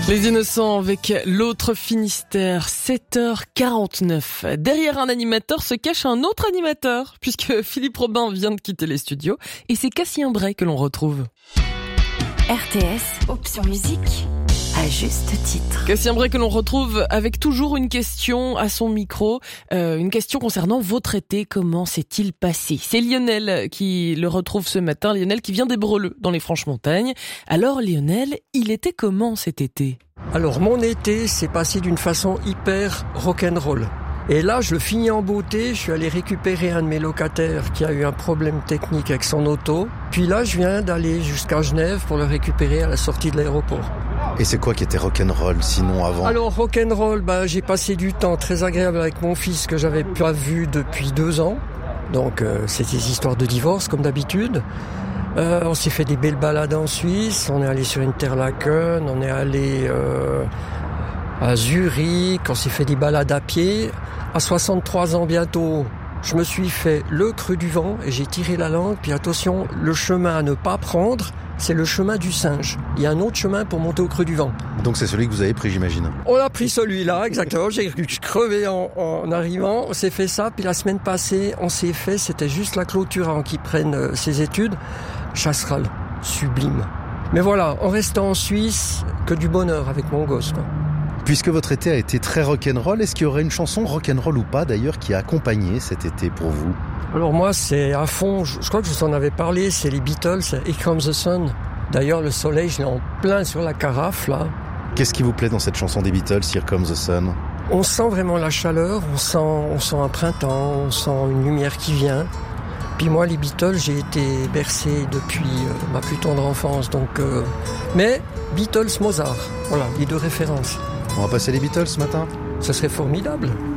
Les Innocents avec l'autre Finistère, 7h49. Derrière un animateur se cache un autre animateur, puisque Philippe Robin vient de quitter les studios, et c'est Cassien Bray que l'on retrouve. RTS, option musique, à juste titre. Cassien Bray que l'on retrouve avec toujours une question à son micro, une question concernant votre été, comment s'est-il passé? C'est Lionel qui le retrouve ce matin, Lionel qui vient d'Ébreleux dans les Franches-Montagnes. Alors Lionel, il était comment cet été? Alors mon été s'est passé d'une façon hyper rock'n'roll. Et là, je le finis en beauté, je suis allé récupérer un de mes locataires qui a eu un problème technique avec son auto. Puis là, je viens d'aller jusqu'à Genève pour le récupérer à la sortie de l'aéroport. Et c'est quoi qui était rock'n'roll sinon avant? Alors rock'n'roll, j'ai passé du temps très agréable avec mon fils que j'avais pas vu depuis 2 ans. Donc c'est des histoires de divorce comme d'habitude. On s'est fait des belles balades en Suisse, on est allé sur Interlaken, on est allé à Zurich, on s'est fait des balades à pied. À 63 ans bientôt, je me suis fait le creux du vent et j'ai tiré la langue. Puis attention, le chemin à ne pas prendre, c'est le chemin du singe. Il y a un autre chemin pour monter au creux du vent. Donc c'est celui que vous avez pris, j'imagine. On a pris celui-là, exactement. J'ai crevé en arrivant. On s'est fait ça. Puis la semaine passée, on s'est fait, c'était juste la clôture avant qu'il prenne ses études. Chasseral, sublime. Mais voilà, en restant en Suisse, que du bonheur avec mon gosse, quoi. Puisque votre été a été très rock'n'roll, est-ce qu'il y aurait une chanson rock'n'roll ou pas d'ailleurs qui a accompagné cet été pour vous? Alors moi c'est à fond, je crois que je vous en avais parlé, c'est les Beatles, Here Comes the Sun. D'ailleurs le soleil je l'ai en plein sur la carafe là. Qu'est-ce qui vous plaît dans cette chanson des Beatles, Here Comes the Sun? On sent vraiment la chaleur, on sent un printemps, on sent une lumière qui vient. Puis moi les Beatles j'ai été bercé depuis ma plus tendre enfance, donc mais Beatles, Mozart, voilà les deux références. On va passer les Beatles ce matin? Ça serait formidable.